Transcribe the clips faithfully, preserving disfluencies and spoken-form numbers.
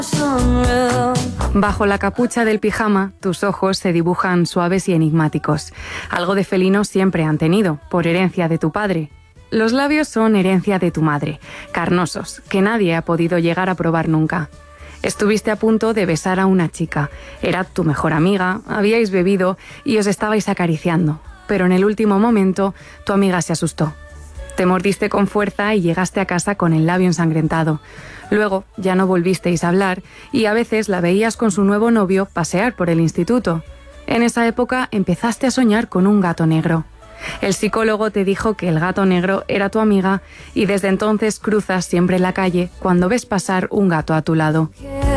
Bajo la capucha del pijama, tus ojos se dibujan suaves y enigmáticos. Algo de felino siempre han tenido, por herencia de tu padre. Los labios son herencia de tu madre, carnosos, que nadie ha podido llegar a probar nunca. Estuviste a punto de besar a una chica. Era tu mejor amiga, habíais bebido y os estabais acariciando. Pero en el último momento, tu amiga se asustó. Te mordiste con fuerza y llegaste a casa con el labio ensangrentado. Luego ya no volvisteis a hablar y a veces la veías con su nuevo novio pasear por el instituto. En esa época empezaste a soñar con un gato negro. El psicólogo te dijo que el gato negro era tu amiga y desde entonces cruzas siempre la calle cuando ves pasar un gato a tu lado.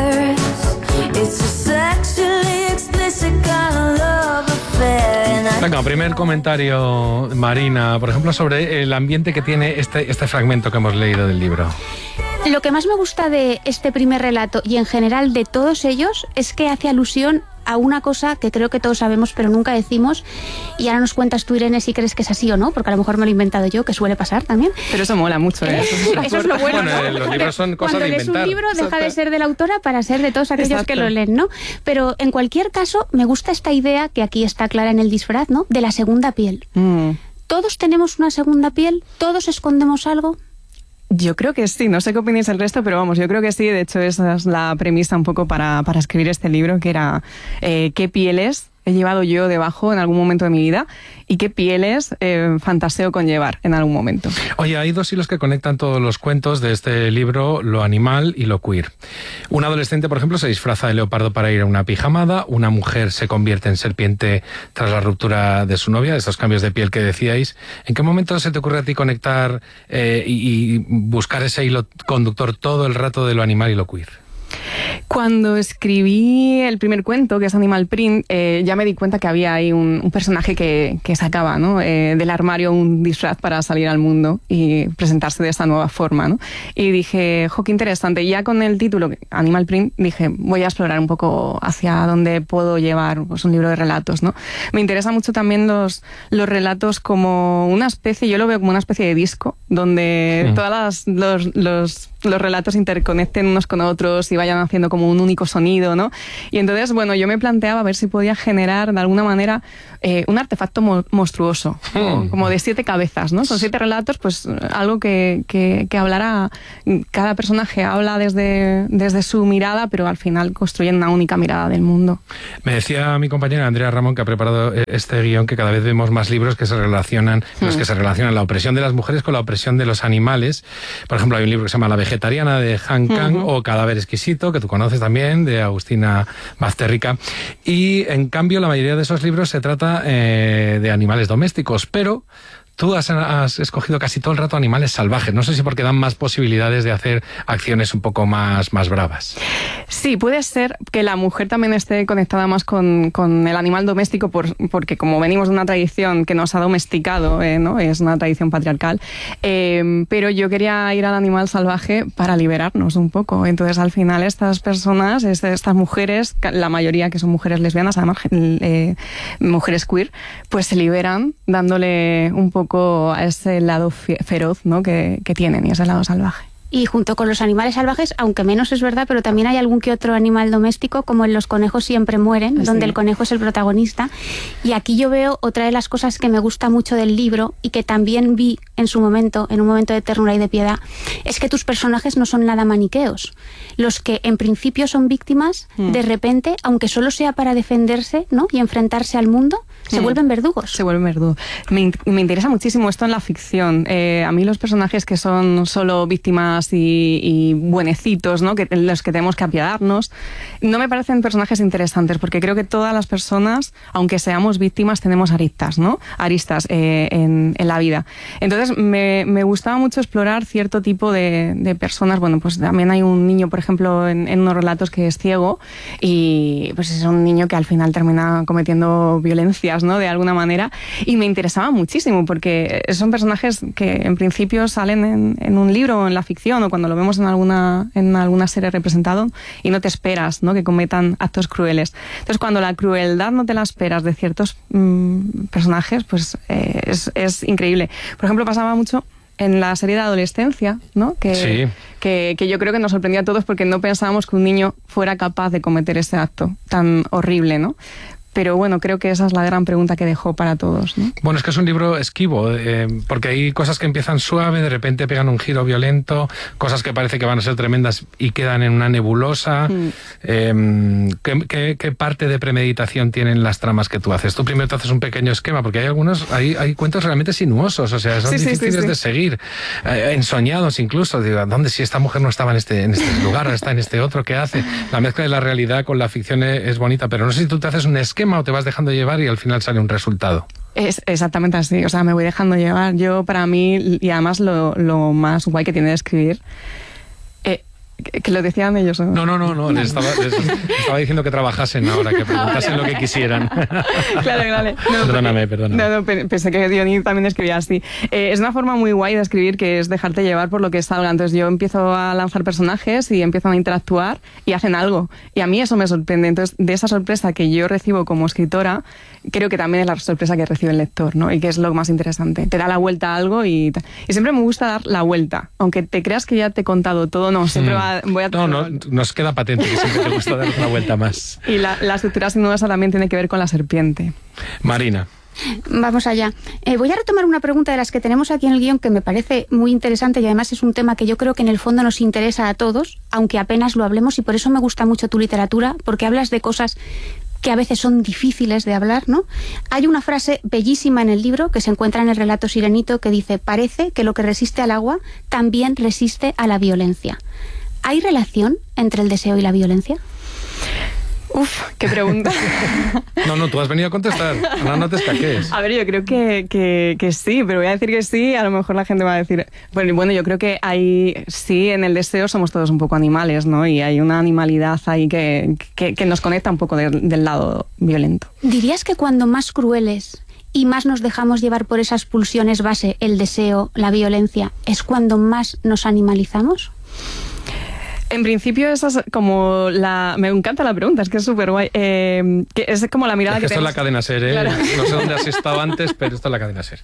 Venga, primer comentario, Marina, por ejemplo, sobre el ambiente que tiene este, este fragmento que hemos leído del libro. Lo que más me gusta de este primer relato y en general de todos ellos es que hace alusión a una cosa que creo que todos sabemos pero nunca decimos, y ahora nos cuentas tú, Irene, si crees que es así o no, porque a lo mejor me lo he inventado yo, que suele pasar también. Pero eso mola mucho, ¿eh? Eso, eso es lo bueno, bueno, ¿no? Los libros son cosas Cuando de inventar. lees un libro deja de ser de la autora para ser de todos aquellos Exacto. que lo leen, ¿no? Pero en cualquier caso me gusta esta idea, que aquí está clara en el disfraz, ¿no? De la segunda piel. Mm. ¿Todos tenemos una segunda piel? ¿Todos escondemos algo? Yo creo que sí, no sé qué opináis el resto, pero vamos, yo creo que sí. De hecho, esa es la premisa un poco para, para escribir este libro, que era eh, qué pieles he llevado yo debajo en algún momento de mi vida y qué pieles eh, fantaseo con llevar en algún momento. Oye, hay dos hilos que conectan todos los cuentos de este libro, lo animal y lo queer. Un adolescente, por ejemplo, se disfraza de leopardo para ir a una pijamada, una mujer se convierte en serpiente tras la ruptura de su novia, de esos cambios de piel que decíais. ¿En qué momento se te ocurre a ti conectar eh, y, y buscar ese hilo conductor todo el rato de lo animal y lo queer? Cuando escribí el primer cuento, que es Animal Print, eh, ya me di cuenta que había ahí un, un personaje que, que sacaba, ¿no? eh, del armario un disfraz para salir al mundo y presentarse de esta nueva forma, ¿no? Y dije, jo, qué interesante. Y ya con el título, Animal Print, dije, voy a explorar un poco hacia dónde puedo llevar pues, un libro de relatos, ¿no? Me interesan mucho también los, los relatos como una especie, yo lo veo como una especie de disco, donde sí. todos los, los, los relatos interconecten unos con otros y vayan haciendo como un único sonido, ¿no? Y entonces, bueno, yo me planteaba a ver si podía generar de alguna manera eh, un artefacto mo monstruoso, mm. como de siete cabezas, ¿no? Son siete relatos, pues algo que, que, que hablará, cada personaje habla desde, desde su mirada, pero al final construyen una única mirada del mundo. Me decía mi compañera Andrea Ramón, que ha preparado este guión, que cada vez vemos más libros que se relacionan, mm. los que se relacionan la opresión de las mujeres con la opresión de los animales. Por ejemplo, hay un libro que se llama La vegetariana, de Han Kang, mm-hmm. o Cadáver exquisito, que tú conoces también, de Agustina Bazterrica. Y en cambio la mayoría de esos libros se trata eh, de animales domésticos, pero tú has, has escogido casi todo el rato animales salvajes. No sé si porque dan más posibilidades de hacer acciones un poco más, más bravas. Sí, puede ser que la mujer también esté conectada más con, con el animal doméstico por, porque como venimos de una tradición que nos ha domesticado, eh, ¿no? Es una tradición patriarcal, eh, pero yo quería ir al animal salvaje para liberarnos un poco. Entonces al final estas personas, estas mujeres, la mayoría que son mujeres lesbianas, además eh, mujeres queer, pues se liberan dándole un poco a ese lado feroz, ¿no? que, que tienen, y ese lado salvaje. Y junto con los animales salvajes, aunque menos es verdad, pero también hay algún que otro animal doméstico, como en Los conejos siempre mueren, sí. donde el conejo es el protagonista. Y aquí yo veo otra de las cosas que me gusta mucho del libro y que también vi en su momento, en un momento de ternura y de piedad, es que tus personajes no son nada maniqueos. Los que en principio son víctimas, mm. de repente, aunque solo sea para defenderse, ¿no? y enfrentarse al mundo, se mm. vuelven verdugos. Se vuelven verdugos. Me, me interesa muchísimo esto en la ficción. Eh, a mí los personajes que son solo víctimas Y, y buenecitos, ¿no? que los que tenemos que apiadarnos, no me parecen personajes interesantes, porque creo que todas las personas, aunque seamos víctimas, tenemos aristas, ¿no? Aristas eh, en, en la vida. Entonces me, me gustaba mucho explorar cierto tipo de, de personas. Bueno, pues también hay un niño, por ejemplo, en, en unos relatos que es ciego y pues es un niño que al final termina cometiendo violencias, ¿no? De alguna manera, y me interesaba muchísimo porque son personajes que en principio salen en, en un libro o en la ficción, o cuando lo vemos en alguna, en alguna serie representado y no te esperas, ¿no? que cometan actos crueles. Entonces cuando la crueldad no te la esperas de ciertos mmm, personajes, pues eh, es, es increíble. Por ejemplo, pasaba mucho en la serie de adolescencia, ¿no? Que, sí. que, que yo creo que nos sorprendió a todos porque no pensábamos que un niño fuera capaz de cometer ese acto tan horrible, ¿no? Pero bueno, creo que esa es la gran pregunta que dejó para todos, ¿no? Bueno, es que es un libro esquivo, eh, porque hay cosas que empiezan suave, de repente pegan un giro violento, cosas que parece que van a ser tremendas y quedan en una nebulosa. Mm. Eh, ¿qué, qué, ¿Qué parte de premeditación tienen las tramas que tú haces? Tú primero te haces un pequeño esquema, porque hay algunos, hay, hay cuentos realmente sinuosos, o sea, son sí, difíciles sí, sí, sí. de seguir, eh, ensoñados incluso. Digo, ¿dónde si esta mujer no estaba en este, en este lugar, está en este otro? ¿Qué hace? La mezcla de la realidad con la ficción es, es bonita, pero no sé si tú te haces un esquema o te vas dejando llevar y al final sale un resultado. Es exactamente así, o sea, me voy dejando llevar. Yo, para mí, y además lo, lo más guay que tiene de escribir, eh, que, que lo decían ellos. ¿no? No, no, no, no. Les estaba, les estaba diciendo que trabajasen ahora, que preguntasen lo que quisieran. Claro, claro. No, perdóname, perdóname. No, no, pensé que Dioní también escribía así. Eh, es una forma muy guay de escribir, que es dejarte llevar por lo que salga. Entonces yo empiezo a lanzar personajes y empiezan a interactuar y hacen algo. Y a mí eso me sorprende. Entonces, de esa sorpresa que yo recibo como escritora, creo que también es la sorpresa que recibe el lector, ¿no? Y que es lo más interesante. Te da la vuelta a algo y, y siempre me gusta dar la vuelta. Aunque te creas que ya te he contado todo, no, siempre mm. va, voy a... No, no, nos queda patente que siempre te gusta dar una vuelta más. Y la, la estructura sinuosa también tiene que ver con la serpiente. Marina. Vamos allá. Eh, voy a retomar una pregunta de las que tenemos aquí en el guión que me parece muy interesante y además es un tema que yo creo que en el fondo nos interesa a todos, aunque apenas lo hablemos, y por eso me gusta mucho tu literatura, porque hablas de cosas que a veces son difíciles de hablar, ¿no? Hay una frase bellísima en el libro que se encuentra en el relato Sirenito que dice: parece que lo que resiste al agua también resiste a la violencia. ¿Hay relación entre el deseo y la violencia? Uf, qué pregunta. No, no, tú has venido a contestar. No, no te escaques. A ver, yo creo que, que, que sí, pero voy a decir que sí, a lo mejor la gente va a decir... Bueno, bueno, yo creo que hay... Sí, en el deseo somos todos un poco animales, ¿no? Y hay una animalidad ahí que, que, que nos conecta un poco de, del lado violento. ¿Dirías que cuando más crueles y más nos dejamos llevar por esas pulsiones base, el deseo, la violencia, es cuando más nos animalizamos? En principio esa es como la... Me encanta la pregunta, es que es súper guay. Eh, que es como la mirada es que, que esto tenemos... es la cadena SER, ¿eh? Claro. No sé dónde has estado antes, pero esto es la cadena SER.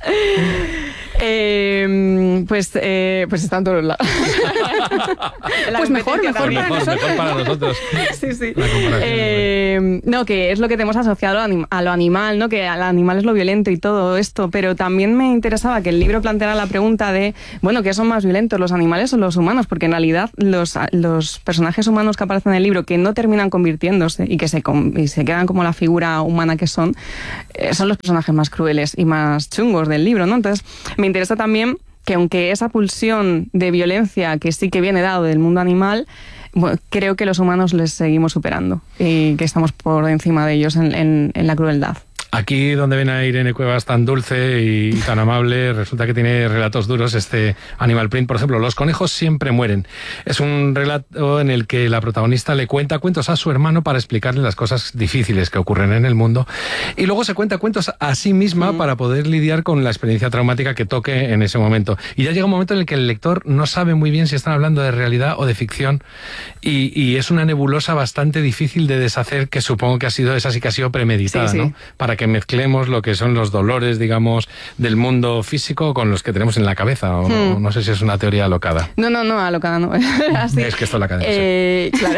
Eh, pues, eh, pues está en todos lados. Pues mejor, mejor, pues mejor, mejor para nosotros. Sí, sí. Eh, no, que es lo que tenemos asociado a lo, anim- a lo animal, ¿no? Que al animal es lo violento y todo esto, pero también me interesaba que el libro planteara la pregunta de, bueno, ¿qué son más violentos, los animales o los humanos? Porque en realidad los, los personajes humanos que aparecen en el libro, que no terminan convirtiéndose y que se, y se quedan como la figura humana que son, eh, son los personajes más crueles y más chungos del libro, ¿no? Entonces, me interesa también que aunque esa pulsión de violencia que sí que viene dado del mundo animal, bueno, creo que los humanos les seguimos superando y que estamos por encima de ellos en, en, en la crueldad. Aquí donde ven a Irene Cuevas tan dulce y tan amable, resulta que tiene relatos duros este Animal Print. Por ejemplo, Los conejos siempre mueren. Es un relato en el que la protagonista le cuenta cuentos a su hermano para explicarle las cosas difíciles que ocurren en el mundo y luego se cuenta cuentos a sí misma mm. para poder lidiar con la experiencia traumática que toque en ese momento. Y ya llega un momento en el que el lector no sabe muy bien si están hablando de realidad o de ficción y, y es una nebulosa bastante difícil de deshacer, que supongo que ha sido, esa sí que ha sido premeditada, sí, sí. ¿no? Para que mezclemos lo que son los dolores, digamos, del mundo físico con los que tenemos en la cabeza. O, hmm. No sé si es una teoría alocada. No, no, no, alocada no. Así. Es que esto es la cadena. Eh, claro.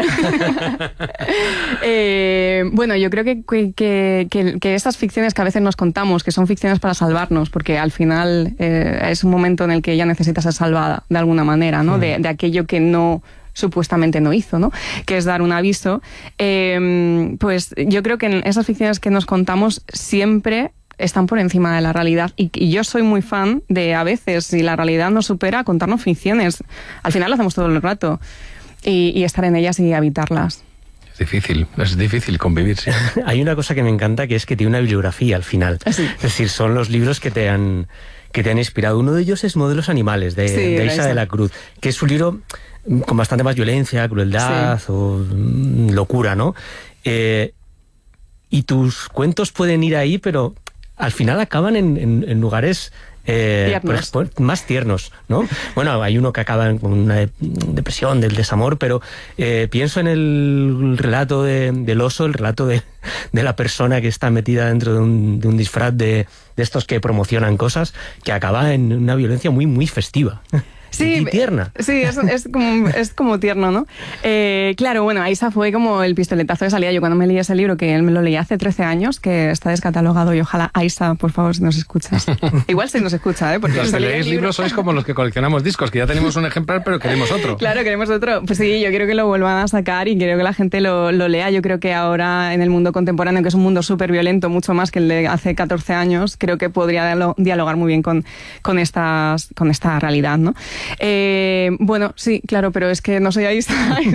eh, bueno, yo creo que, que, que, que estas ficciones que a veces nos contamos, que son ficciones para salvarnos, porque al final eh, es un momento en el que ella necesita ser salvada de alguna manera, ¿no? Hmm. De, de aquello que no... supuestamente no hizo, ¿no? Que es dar un aviso. Eh, pues yo creo que en esas ficciones que nos contamos siempre están por encima de la realidad y, y yo soy muy fan de, a veces, si la realidad nos supera, contarnos ficciones. Al final lo hacemos todo el rato y, y estar en ellas y habitarlas. Es difícil, es difícil convivir, sí. Hay una cosa que me encanta, que es que tiene una bibliografía al final. Sí. Es decir, son los libros que te han, que te han inspirado. Uno de ellos es Modelos Animales, de, sí, de Isa de la Cruz, que es un libro con bastante más violencia, crueldad sí. o mm, locura, ¿no? Eh, y tus cuentos pueden ir ahí, pero al final acaban en, en, en lugares Eh, tiernos. Por, por, más tiernos, ¿no? Bueno, hay uno que acaba con una de, depresión del desamor, pero eh, pienso en el relato de, del oso, el relato de, de la persona que está metida dentro de un, de un disfraz de, de estos que promocionan cosas, que acaba en una violencia muy, muy festiva. Sí, y tierna. Sí, es, es, como, es como tierno, ¿no? Eh, claro, bueno, Aisa fue como el pistoletazo de salida. Yo cuando me leí ese libro, que él me lo leí hace trece años, que está descatalogado, y ojalá, Aisa, por favor, si nos escuchas. Igual si nos escucha, ¿eh? Porque los que leéis libros sois como los que coleccionamos discos, que ya tenemos un ejemplar, pero queremos otro. Claro, queremos otro. Pues sí, yo quiero que lo vuelvan a sacar y quiero que la gente lo, lo lea. Yo creo que ahora en el mundo contemporáneo, que es un mundo súper violento, mucho más que el de hace catorce años, creo que podría dialogar muy bien con, con, estas, con esta realidad, ¿no? Eh, bueno, sí, claro, pero es que no soy ahí,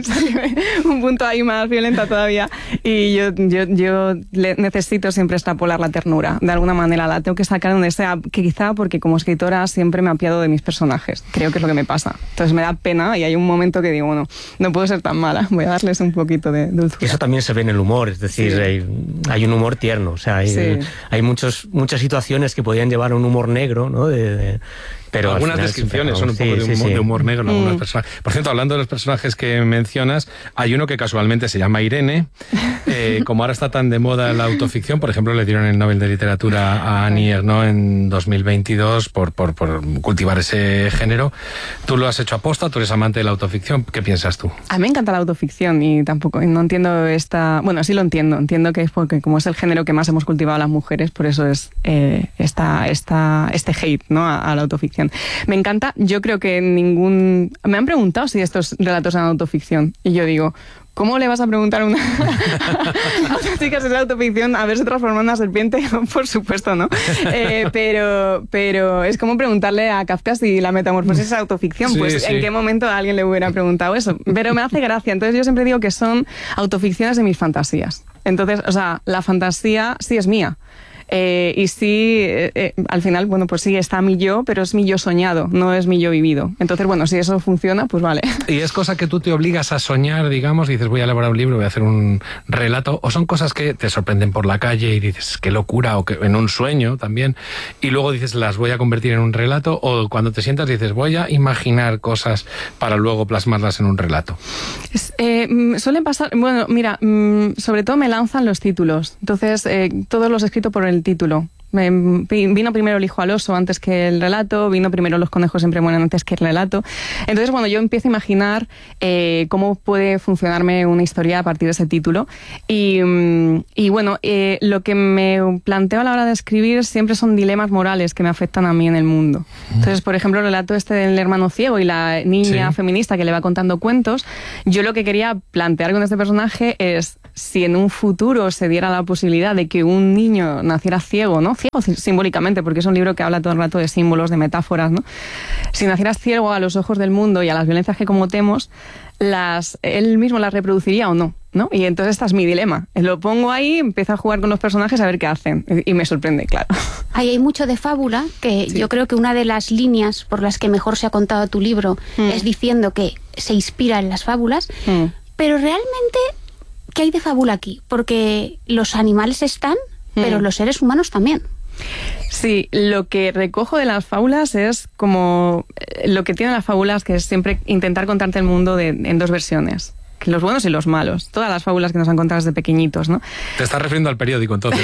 un punto ahí más violenta todavía, y yo, yo, yo necesito siempre extrapolar la ternura, de alguna manera la tengo que sacar donde sea, que quizá porque como escritora siempre me apiado de mis personajes, creo que es lo que me pasa, entonces me da pena y hay un momento que digo, bueno, no puedo ser tan mala, voy a darles un poquito de dulzura. Eso también se ve en el humor, es decir, sí. hay, hay un humor tierno, o sea, hay, sí. hay muchos, muchas situaciones que podrían llevar a un humor negro, ¿no? de, de Pero algunas descripciones son un poco sí, de, humor, sí, sí. de humor negro, ¿no? Mm. Personajes. Por cierto, hablando de los personajes que mencionas, hay uno que casualmente se llama Irene. Eh, como ahora está tan de moda la autoficción, por ejemplo, le dieron el Nobel de Literatura a Annie Ernaux en dos mil veintidós por, por, por cultivar ese género. Tú lo has hecho aposta, tú eres amante de la autoficción. ¿Qué piensas tú? A mí me encanta la autoficción y tampoco no entiendo esta... Bueno, sí lo entiendo. Entiendo que es porque como es el género que más hemos cultivado las mujeres, por eso es eh, esta, esta, este hate, ¿no? a, a la autoficción. Me encanta, yo creo que ningún... Me han preguntado si estos relatos eran autoficción y yo digo, ¿cómo le vas a preguntar a una, a una chica si es autoficción a ver se transforma en una serpiente? Por supuesto, ¿no? Eh, pero, pero es como preguntarle a Kafka si la metamorfosis es autoficción. Sí, pues sí. ¿En qué momento a alguien le hubiera preguntado eso? Pero me hace gracia. Entonces yo siempre digo que son autoficciones de mis fantasías. Entonces, o sea, la fantasía sí es mía. Eh, y sí, eh, eh, al final, bueno, pues sí, está mi yo, pero es mi yo soñado, no es mi yo vivido. Entonces, bueno, si eso funciona, pues vale. ¿Y es cosa que tú te obligas a soñar, digamos, y dices, voy a elaborar un libro, voy a hacer un relato, o son cosas que te sorprenden por la calle y dices, qué locura, o que en un sueño también, y luego dices, las voy a convertir en un relato, o cuando te sientas dices, voy a imaginar cosas para luego plasmarlas en un relato? Es, eh, suelen pasar, bueno, mira, sobre todo me lanzan los títulos, entonces eh, todos los he escrito por el título. Me, vino primero El hijo al oso antes que el relato, vino primero Los conejos siempre mueren antes que el relato. Entonces, bueno, yo empiezo a imaginar eh, cómo puede funcionarme una historia a partir de ese título. Y, y bueno, eh, lo que me planteo a la hora de escribir siempre son dilemas morales que me afectan a mí en el mundo. Entonces, por ejemplo, el relato este del hermano ciego y la niña sí. feminista que le va contando cuentos, yo lo que quería plantear con este personaje es si en un futuro se diera la posibilidad de que un niño naciera ciego, ¿no? Ciego simbólicamente, porque es un libro que habla todo el rato de símbolos, de metáforas, ¿no? Si nacieras ciego a los ojos del mundo y a las violencias que cometemos, las, él mismo las reproduciría o no, ¿no? Y entonces este es mi dilema. Lo pongo ahí, empiezo a jugar con los personajes a ver qué hacen. Y me sorprende, claro. Ahí hay mucho de fábula, que sí. yo creo que una de las líneas por las que mejor se ha contado tu libro mm. es diciendo que se inspira en las fábulas, mm. pero realmente, ¿qué hay de fábula aquí? Porque los animales están, mm. pero los seres humanos también. Sí, lo que recojo de las fábulas es como lo que tienen las fábulas, que es siempre intentar contarte el mundo de, en dos versiones. Que los buenos y los malos. Todas las fábulas que nos han contado desde pequeñitos, ¿no? Te estás refiriendo al periódico, entonces,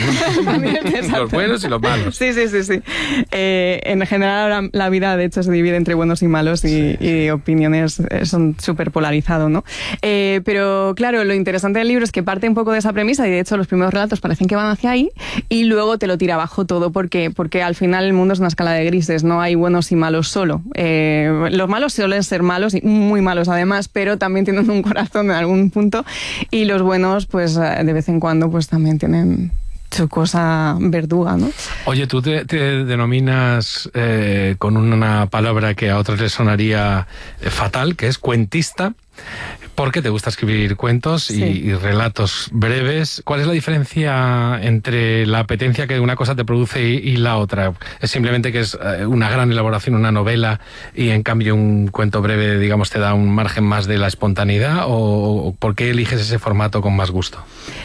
¿no? Los buenos y los malos. Sí, sí, sí, sí. Eh, en general, ahora la vida, de hecho, se divide entre buenos y malos y, sí, sí. y opiniones son súper polarizadas, ¿no? Eh, pero, claro, lo interesante del libro es que parte un poco de esa premisa y, de hecho, los primeros relatos parecen que van hacia ahí y luego te lo tira abajo todo porque, porque al final el mundo es una escala de grises, no hay buenos y malos solo. Eh, los malos suelen ser malos y muy malos, además, pero también tienen un corazón en algún punto y los buenos pues de vez en cuando pues también tienen su cosa verduga, ¿no? Oye, tú te, te denominas eh, con una palabra que a otros les sonaría eh, fatal, que es cuentista. ¿Por qué te gusta escribir cuentos y, sí. y relatos breves? ¿Cuál es la diferencia entre la apetencia que una cosa te produce y, y la otra? ¿Es simplemente que es una gran elaboración, una novela, y en cambio un cuento breve, digamos, te da un margen más de la espontaneidad? ¿O, o por qué eliges ese formato con más gusto?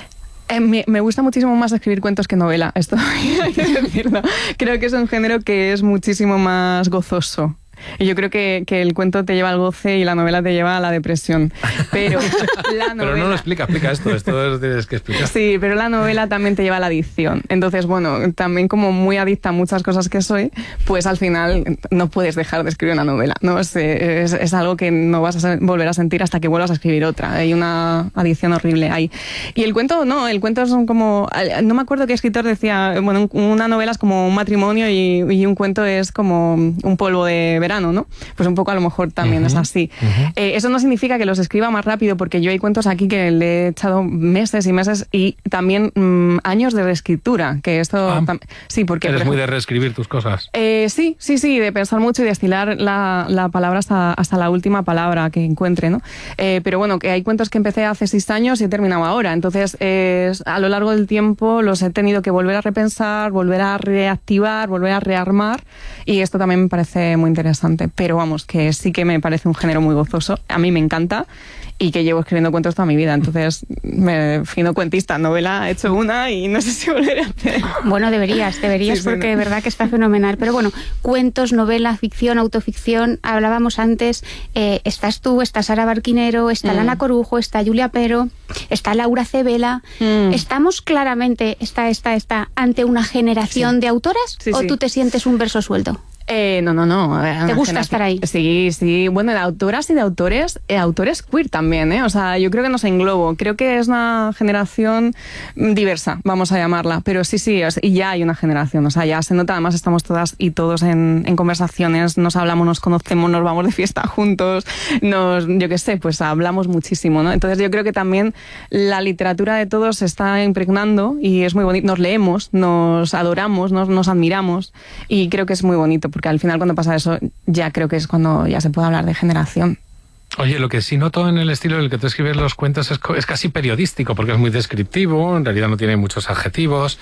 Eh, me, me gusta muchísimo más escribir cuentos que novela, esto hay que decirlo. Creo que es un género que es muchísimo más gozoso. Y yo creo que, que el cuento te lleva al goce y la novela te lleva a la depresión. Pero la novela... Pero no lo explica, explica esto, esto lo tienes que explicar. Sí, pero la novela también te lleva a la adicción. Entonces, bueno, también como muy adicta a muchas cosas que soy, pues al final no puedes dejar de escribir una novela, ¿no? Es, es, es algo que no vas a volver a sentir hasta que vuelvas a escribir otra. Hay una adicción horrible ahí. Y el cuento, no, el cuento es como... No me acuerdo qué escritor decía, bueno, una novela es como un matrimonio y, y un cuento es como un polvo de verano. ¿no? Pues un poco a lo mejor también uh-huh, es así. Uh-huh. Eh, eso no significa que los escriba más rápido, porque yo hay cuentos aquí que le he echado meses y meses y también mmm, años de reescritura, que esto... Ah, tam- sí, porque... ¿Eres ejemplo, muy de reescribir tus cosas? Eh, sí, sí, sí, de pensar mucho y de estilar la, la palabra hasta, hasta la última palabra que encuentre, ¿no? Eh, pero bueno, que hay cuentos que empecé hace seis años y he terminado ahora, entonces eh, a lo largo del tiempo los he tenido que volver a repensar, volver a reactivar, volver a rearmar, y esto también me parece muy interesante. Pero vamos, que sí que me parece un género muy gozoso. A mí me encanta y que llevo escribiendo cuentos toda mi vida. Entonces me defino cuentista. Novela he hecho una y no sé si volveré a hacer. Bueno, deberías, deberías sí, porque sí, no. de verdad que está fenomenal. Pero bueno, cuentos, novela, ficción, autoficción. Hablábamos antes, eh, estás tú, está Sara Barquinero, está mm. Lana Corujo, está Julia Pero, está Laura Cebela. Mm. ¿Estamos claramente, está, está, está, ante una generación sí. de autoras sí, o sí. tú te sientes un verso suelto? Eh, no, no, no. ¿Te gusta estar ahí? Sí, sí. Bueno, de autoras y de autores, eh, autores queer también, ¿eh? O sea, yo creo que nos englobo. Creo que es una generación diversa, vamos a llamarla. Pero sí, sí, es, y ya hay una generación. O sea, ya se nota, además estamos todas y todos en, en conversaciones, nos hablamos, nos conocemos, nos vamos de fiesta juntos, nos, yo qué sé, pues hablamos muchísimo, ¿no? Entonces yo creo que también la literatura de todos se está impregnando y es muy bonito. Nos leemos, nos adoramos, nos, nos admiramos y creo que es muy bonito. Porque al final cuando pasa eso ya creo que es cuando ya se puede hablar de generación. Oye, lo que sí noto en el estilo en el que tú escribes los cuentos es, es casi periodístico, porque es muy descriptivo, en realidad no tiene muchos adjetivos,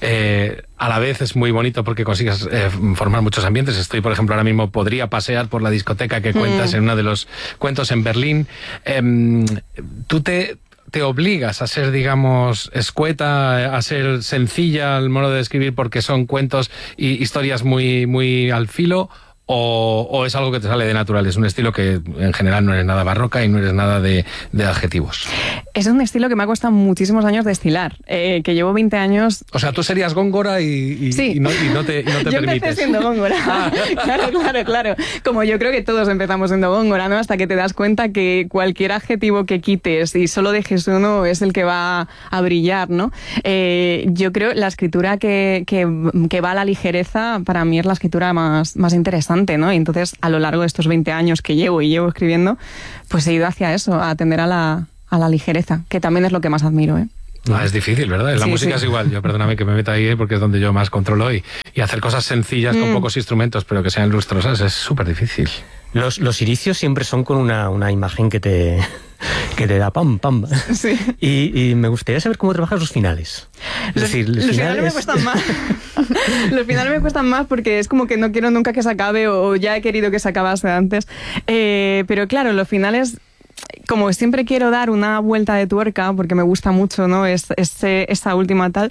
eh, a la vez es muy bonito porque consigues eh, formar muchos ambientes. Estoy, por ejemplo, ahora mismo podría pasear por la discoteca que cuentas mm. en uno de los cuentos en Berlín. Eh, tú te... ¿Te obligas a ser, digamos, escueta, a ser sencilla al modo de escribir porque son cuentos y historias muy, muy al filo? O, ¿O es algo que te sale de natural? Es un estilo que en general no eres nada barroca y no eres nada de, de adjetivos. Es un estilo que me ha costado muchísimos años destilar, eh, que llevo veinte años... O sea, tú serías góngora y, y, sí. y, no, y no te, y no te yo permites. Yo empecé siendo góngora. Ah. Claro, claro, claro. Como yo creo que todos empezamos siendo góngora, ¿no? Hasta que te das cuenta que cualquier adjetivo que quites y solo dejes uno es el que va a brillar, ¿no? Eh, yo creo la escritura que, que, que va a la ligereza, para mí es la escritura más, más interesante, ¿no? Y entonces, a lo largo de estos veinte años que llevo y llevo escribiendo, pues he ido hacia eso, a atender a la, a la ligereza, que también es lo que más admiro, ¿eh? No, es difícil, ¿verdad? En la sí, música sí. es igual. Yo, perdóname que me meta ahí porque es donde yo más controlo y, y hacer cosas sencillas mm. con pocos instrumentos, pero que sean lustrosas, es súper difícil. Los, los inicios siempre son con una, una imagen que te... que te da pam, pam. Sí. Y, y me gustaría saber cómo trabajas los finales. Es los, decir, los, los finales... finales me cuestan más. Los finales me cuestan más porque es como que no quiero nunca que se acabe o ya he querido que se acabase antes. Eh, pero claro, los finales... Como siempre quiero dar una vuelta de tuerca, porque me gusta mucho, ¿no? Es, es, esa última tal.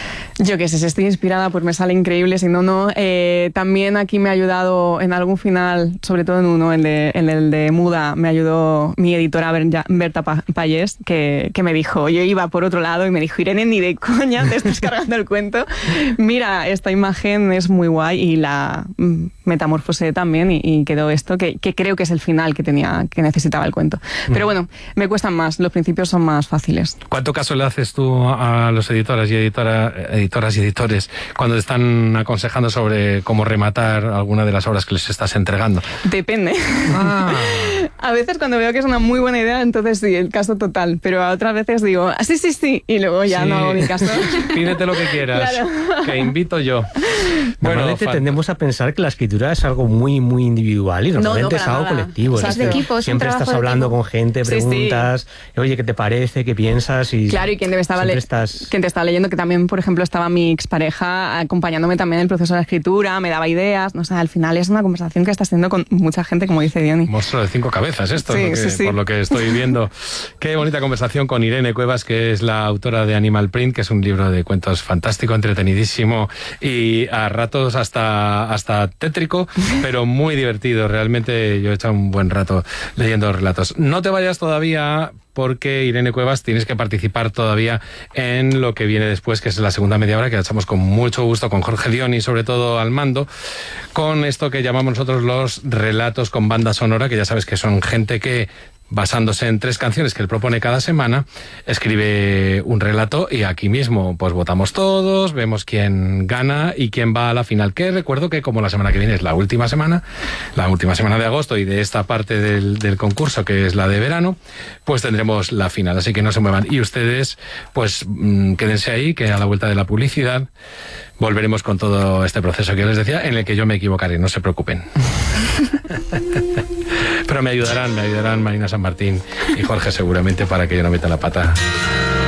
Yo qué sé, si estoy inspirada, pues me sale increíble, si no, no. Eh, también aquí me ha ayudado en algún final, sobre todo en uno, en, de, en el de Muda, me ayudó mi editora Berta Payés, que, que me dijo, yo iba por otro lado y me dijo, Irene, ni de coña te estás cargando el cuento. Mira, esta imagen es muy guay y la metamorfosé también y, y quedó esto, que, que creo que es el final que tenía, que necesitaba el cuento. Pero bueno, me cuestan más, los principios son más fáciles. ¿Cuánto caso le haces tú a los editoras y editora, editoras y editores cuando te están aconsejando sobre cómo rematar alguna de las obras que les estás entregando? Depende. Ah. A veces cuando veo que es una muy buena idea, entonces sí, el caso total. Pero a otras veces digo, ah, sí, sí, sí, y luego ya sí. no hago mi caso. Pídete lo que quieras, claro. que invito yo. Normalmente bueno, tendemos a pensar que la escritura es algo muy, muy individual y normalmente no, no, es algo nada. colectivo. O sea, es de equipo, siempre estás hablando con gente, preguntas, sí, sí. oye, ¿qué te parece? ¿Qué piensas? Y claro, y quien te estaba, le estás... quien te estaba leyendo, que también, por ejemplo, estaba mi expareja acompañándome también en el proceso de la escritura, me daba ideas, no sé, al final es una conversación que estás teniendo con mucha gente, como dice Diony. Monstruo de cinco cabezas. cabezas esto, sí, lo que, sí, sí. por lo que estoy viendo. Qué bonita conversación con Irene Cuevas, que es la autora de Animal Print, que es un libro de cuentos fantástico, entretenidísimo y a ratos hasta, hasta tétrico, pero muy divertido. Realmente yo he echado un buen rato leyendo relatos. No te vayas todavía, porque Irene Cuevas tienes que participar todavía en lo que viene después, que es la segunda media hora, que la echamos con mucho gusto con Jorge Dion y sobre todo al mando, con esto que llamamos nosotros los relatos con banda sonora, que ya sabes que son gente que, basándose en tres canciones que él propone cada semana, escribe un relato y aquí mismo pues votamos todos, vemos quién gana y quién va a la final. Que recuerdo que como la semana que viene es la última semana, la última semana de agosto y de esta parte del, del concurso, que es la de verano, pues tendremos la final, así que no se muevan. Y ustedes pues mmm, quédense ahí, que a la vuelta de la publicidad volveremos con todo este proceso que les decía, en el que yo me equivocaré, no se preocupen. Pero me ayudarán, me ayudarán Marina San Martín y Jorge seguramente para que yo no meta la pata.